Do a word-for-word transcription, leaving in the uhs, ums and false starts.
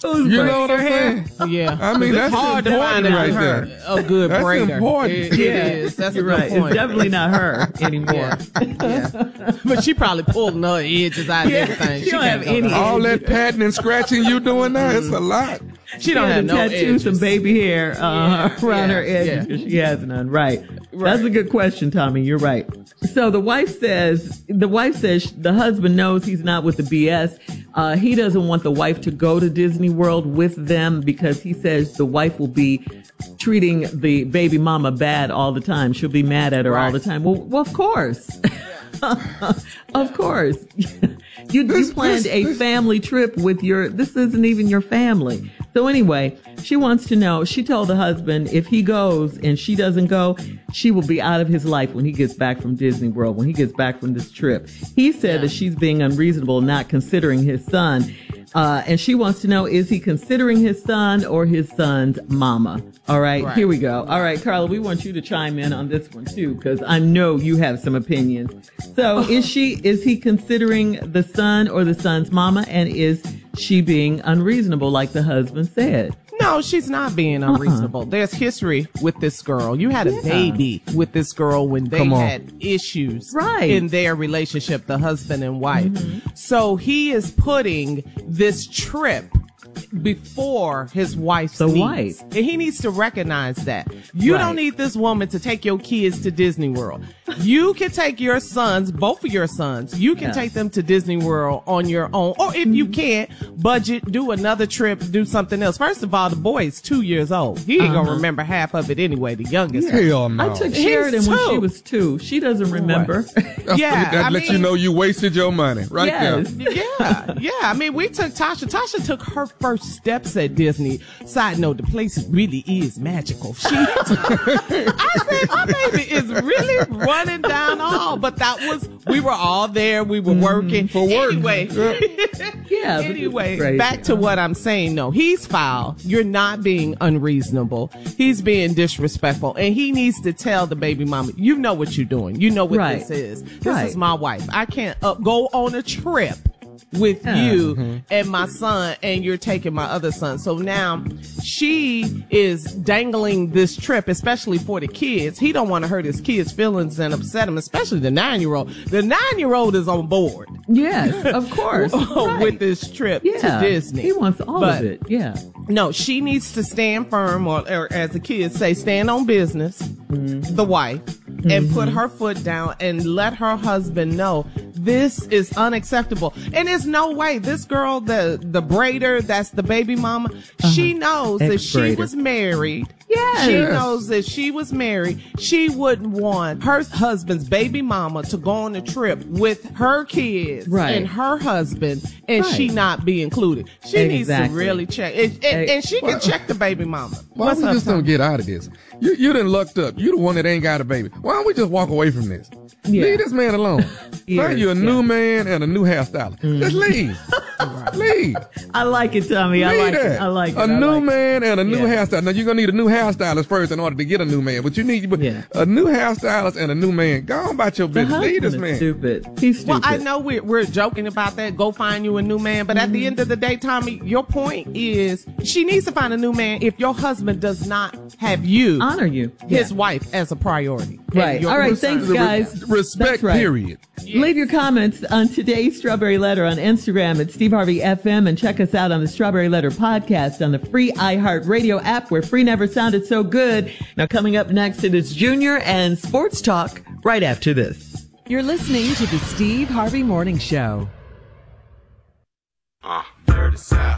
Who's you know what I'm saying? Yeah. I mean, that's hard to find important right her there. a good That's braider. important. It, it Yeah. is. That's You're a good right. point. It's definitely not her anymore. Yeah. yeah. But she probably pulling her edges out Yeah. and everything. She don't can't have go any down. All that patting and scratching you doing now, it's a lot. She don't She have had to no tattoo edges. some baby hair uh, Yeah, around yeah, her edges yeah. because she has none. Right. Right. That's a good question, Tommy. You're right. So the wife says, the wife says the husband knows he's not with the B S. Uh, he doesn't want the wife to go to Disney World with them because he says the wife will be treating the baby mama bad all the time. She'll be mad at her Right. all the time. Well, well, of course. Of course. You, This- you planned this- a this- family trip with your, this isn't even your family. So anyway, she wants to know, she told the husband if he goes and she doesn't go, she will be out of his life when he gets back from Disney World, when he gets back from this trip. He said that she's being unreasonable, not considering his son. Uh, and she wants to know, is he considering his son or his son's mama? All right, Right. here we go. All right, Carla, we want you to chime in on this one too, because I know you have some opinions. So is she, is he considering the son or the son's mama? And is she being unreasonable like the husband said? No, she's not being unreasonable. There's history with this girl. You had a baby with this girl when they Come on. had issues Right. in their relationship, the husband and wife. So he is putting this trip before his wife's The needs. wife. And he needs to recognize that. You Right. don't need this woman to take your kids to Disney World. You can take your sons, both of your sons, you can Yeah. take them to Disney World on your own. Or if you can't, budget, do another trip, do something else. First of all, the boy is two years old. He ain't gonna remember half of it anyway, the youngest. Hell no. I took He's Sheridan when two. she was two. She doesn't remember. That's- Yeah, that I lets you mean- know you wasted your money right Yes. there. Yeah, yeah. I mean, we took Tasha. Tasha took her first steps at Disney. Side note, the place really is magical. She, I said, my baby is really running down the hall. But that was, we were all there. We were working. For work. Anyway. Yeah, but Anyway, this is crazy. back to what I'm saying. No, he's foul. You're not being unreasonable. He's being disrespectful. And he needs to tell the baby mama, you know what you're doing. You know what Right. this is. This Right. is my wife. I can't uh, go on a trip with Yeah. you and my son, and you're taking my other son. So now she is dangling this trip, especially for the kids. He don't want to hurt his kids' feelings and upset them, especially the nine-year-old. The nine-year-old is on board Yes, of course. Right. with this trip yeah. to Disney. He wants all But of it. Yeah. no, she needs to stand firm, or, or as the kids say, stand on business, the wife, and put her foot down and let her husband know this is unacceptable. And there's no way this girl, the the braider, that's the baby mama, she knows if she Ex-braider. was married. Yes. She Yes. knows that she was married, she wouldn't want her husband's baby mama to go on a trip with her kids Right. and her husband, and Right. she not be included. She needs to Exactly. really check. And, and, and she can check the baby mama. Why What's we up, just Tom? don't get out of this? You you done lucked up. You the one that ain't got a baby. Why don't we just walk away from this? Yeah. Leave this man alone. Years, Find you a yeah. new man and a new hairstylist. Just leave. Leave. I like it, Tommy. I Leave like that. it. I like it. A I new like it. man and a new Yeah. hairstylist. Now you're gonna need a new hairstylist first in order to get a new man. But you need Yeah. a new hairstylist and a new man. Go on about your The business. Leave husband this is man. stupid. He's stupid. Well, I know we're, we're joking about that. Go find you a new man. But at the end of the day, Tommy, your point is she needs to find a new man if your husband does not have you, Honor you. his Yeah. wife, as a priority. Right. And your All right. concern. Thanks, guys. Respect, That's right. period. Leave your comments on today's Strawberry Letter on Instagram at Steve Harvey F M, and check us out on the Strawberry Letter podcast on the free iHeartRadio app, where free never sounded so good. Now, coming up next, it is Junior and Sports Talk right after this. You're listening to the Steve Harvey Morning Show. Uh, dirty side.